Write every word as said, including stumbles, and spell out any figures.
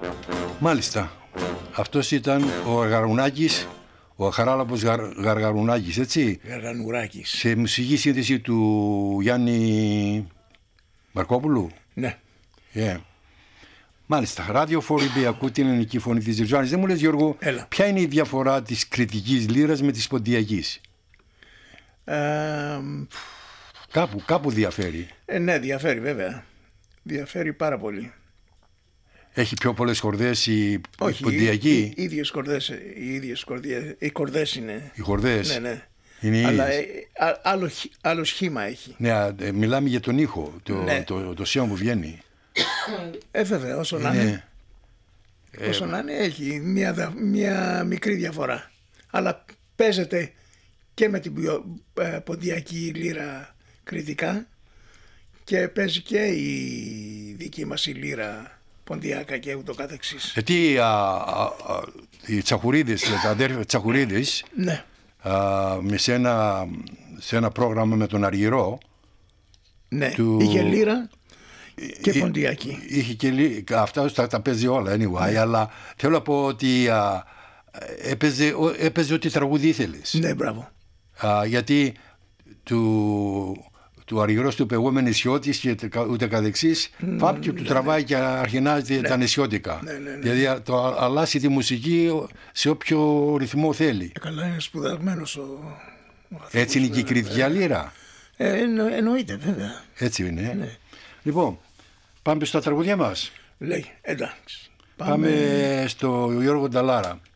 Μάλιστα. Αυτός ήταν ο Γαργαρουνάκης, ο Χαράλαμπος Γαρ, Γαργαρουνάκης, έτσι. Γαργαρουνάκης. Σε μουσική σύνθεση του Γιάννη Μαρκόπουλου. Ναι. Yeah. Μάλιστα. Ραδιοφόροι ακούω την ελληνική φωνή της Ριζάνης. Δεν μου λες, Γιώργο, Έλα. ποια είναι η διαφορά της κρητικής λύρας με της ποντιακής? Ε, Κάπου, κάπου διαφέρει. ε, ναι, διαφέρει βέβαια. Διαφέρει πάρα πολύ. Έχει πιο πολλές χορδές η Όχι, ποντιακή. οι ίδιες κορδές, οι ίδιες κορδιές, οι κορδές είναι. Οι χορδές. Ναι, ναι. Είναι οι Αλλά ίδιες. ε, α, άλλο, χ- άλλο σχήμα έχει. Ναι, α, ε, μιλάμε για τον ήχο, το, Ναι. το, το, το σιόν που βγαίνει. Ε, βέβαια, όσο να Είναι- είναι, όσο να είναι έχει μια, δα- μια μικρή διαφορά. Αλλά παίζεται και με την πιο, ε, ποντιακή λύρα κριτικά και παίζει και η δική μας η λύρα ποντιακά και ούτω καθεξής. Γιατί α, α, α, οι Τσαχουρίδες, τα αδέρφια Τσαχουρίδες, Ναι, α, με σε ένα, σε ένα πρόγραμμα με τον Αργυρό, ναι. του- Είχε λύρα και Εί- ποντιακή. είχε και λί- αυτά τα, τα παίζει όλα anyway, αλλά θέλω να πω ότι α, έπαιζε, ο- έπαιζε ό,τι τραγούδι ήθελες. Ναι, μπράβο. Α, γιατί του, του Αργυρός του πεγούμε νησιώτης και τε- ούτε καθεξής, πάπ και του τραβάει και αρχινάζει τα νησιώτικα. Ναι, ναι, ναι. Δηλαδή το α- αλλάζει τη μουσική σε όποιο ρυθμό θέλει. Ε, καλά, είναι σπουδασμένος ο, ο άνθρωπος, Έτσι είναι και η βέβαια. κριτική λύρα. Ε, εννο, εννοείται βέβαια. Έτσι είναι. ε. Ναι. Λοιπόν, πάμε στα τραγουδιά μας. Λέει, εντάξει. Πάμε στο Γιώργο Νταλάρα.